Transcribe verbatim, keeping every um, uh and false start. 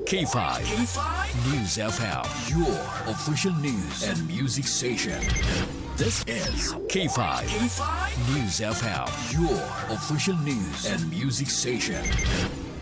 K five. K five News F M, your official news and music station. This is K five. K five News F M, your official news and music station.